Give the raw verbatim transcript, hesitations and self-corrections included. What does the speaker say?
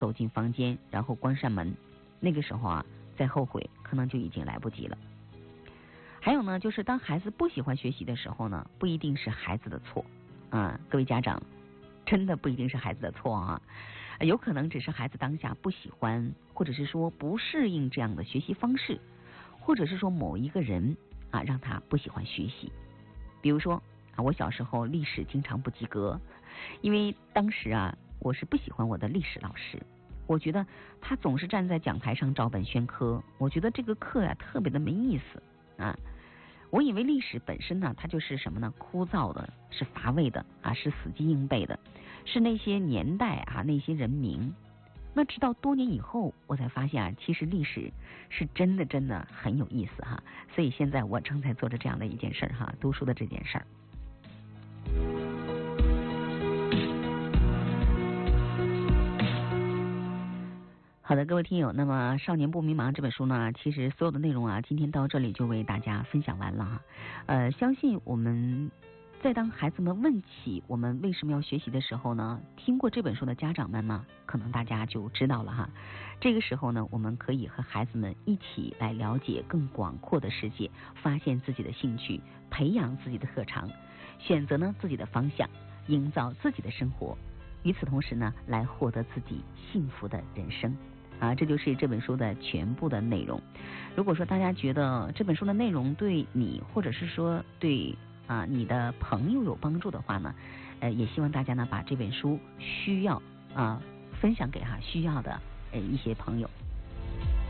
走进房间，然后关上门，那个时候啊，再后悔可能就已经来不及了。还有呢，就是当孩子不喜欢学习的时候呢，不一定是孩子的错啊，各位家长，真的不一定是孩子的错啊，有可能只是孩子当下不喜欢，或者是说不适应这样的学习方式，或者是说某一个人啊让他不喜欢学习。比如说啊，我小时候历史经常不及格，因为当时啊我是不喜欢我的历史老师，我觉得他总是站在讲台上照本宣科，我觉得这个课呀、啊、特别的没意思啊。我以为历史本身呢，它就是什么呢？枯燥的，是乏味的啊，是死记硬背的，是那些年代啊，那些人名。那直到多年以后，我才发现啊，其实历史是真的真的很有意思哈。所以现在我正在做着这样的一件事儿哈，读书的这件事儿。好的，各位听友，那么《少年不迷茫》这本书呢，其实所有的内容啊，今天到这里就为大家分享完了哈。呃，相信我们在当孩子们问起我们为什么要学习的时候呢，听过这本书的家长们呢，可能大家就知道了哈。这个时候呢，我们可以和孩子们一起来了解更广阔的世界，发现自己的兴趣，培养自己的特长，选择呢自己的方向，营造自己的生活，与此同时呢，来获得自己幸福的人生。啊，这就是这本书的全部的内容。如果说大家觉得这本书的内容对你，或者是说对啊你的朋友有帮助的话呢，呃，也希望大家呢把这本书需要啊分享给哈需要的呃一些朋友。